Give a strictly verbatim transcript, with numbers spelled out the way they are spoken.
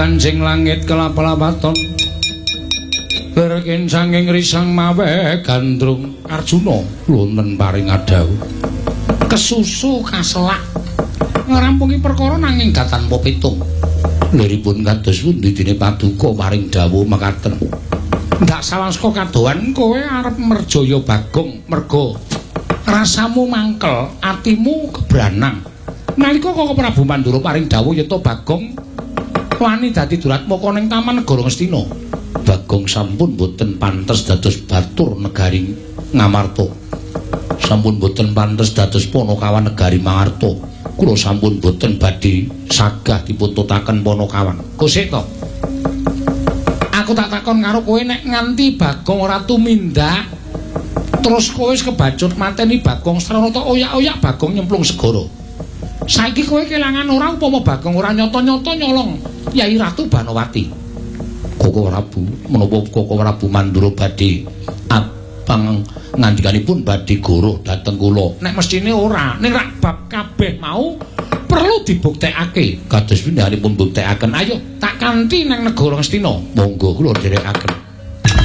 Kanjeng langit kelap-lapaton berkin sanging risang mawe gandrung Arjuna wonten paring adhawu kesusu kaselak ngrampungi perkara nanging gatan pepitung liripun kados pundi dene paduka paring dawuh mekaten ndak sawangska kadohan kowe arep merjaya Bagong merga rasamu mangkel atimu kebranang nalika Koko Prabu Mandura paring dawuh yeta Bagong wani dadi duratmaka ning Taman Negara Ngastina Bagong sampun boten pantes dados batur negari Ngamarta. Sampun boten pantes dados Panakawan negari Mangarta. Kula sampun boten badhe sagah dipuntutaken Panakawan. Kosek to. Aku tak takon karo kowe nek nganti Bagong ora tumindak terus kowe wis kebacut mateni Bagong Sranata oyak-oyak Bagong nyemplung segara. Saiki kowe kelangan ora upama Bagong ora nyata-nyata nyolong Yai Ratu Banowati. Koko Prabu menapa Koko Prabu Mandura badhe abang ngandikanipun badhe goroh dhateng kula. Nek mestine ora, ning rak bab kabeh mau perlu dibuktekake. Kados pindhanipun buktekaken. Ayo tak kanthi nang negara Ngastina. Monggo kula dherekaken.